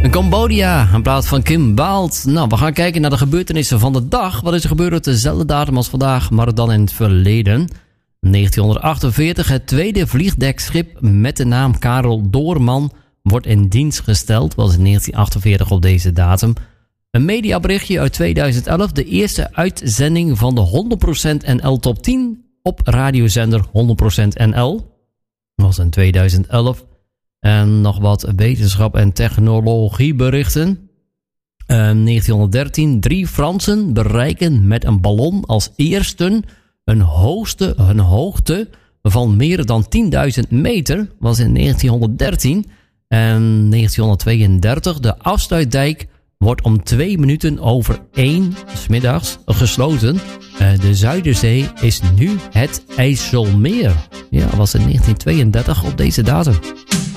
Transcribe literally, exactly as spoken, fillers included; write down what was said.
Cambodja, in plaats van Kim Baalt. Nou, we gaan kijken naar de gebeurtenissen van de dag. Wat is er gebeurd op dezelfde datum als vandaag, maar dan in het verleden? negentien achtenveertig, het tweede vliegdekschip met de naam Karel Doorman wordt in dienst gesteld. Dat was in negentien achtenveertig op deze datum. Een mediaberichtje uit tweeduizend elf, de eerste uitzending van de honderd procent N L Top tien op radiozender honderd procent N L. Dat was in tweeduizend elf. En nog wat wetenschap- en technologieberichten. Uh, negentien dertien, drie Fransen bereiken met een ballon als eersten een, hoogste, een hoogte van meer dan tienduizend meter. Was in negentien dertien. En negentien tweeëndertig, de afsluitdijk wordt om twee minuten over één 's middags gesloten. Uh, de Zuiderzee is nu het IJsselmeer. Ja, was in negentien tweeëndertig op deze datum.